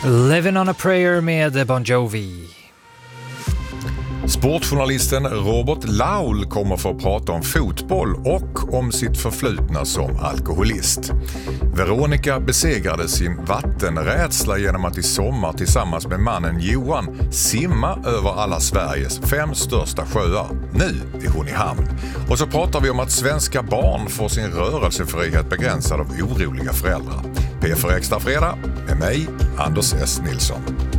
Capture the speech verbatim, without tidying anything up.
Living on a prayer med Bon Jovi. Sportjournalisten Robert Laul kommer för att prata om fotboll och om sitt förflutna som alkoholist. Veronica besegrade sin vattenrädsla genom att i sommar tillsammans med mannen Johan simma över alla Sveriges fem största sjöar. Nu är hon i hamn. Och så pratar vi om att svenska barn får sin rörelsefrihet begränsad av oroliga föräldrar. P för Extra fredag med mig, Anders S. Nilsson.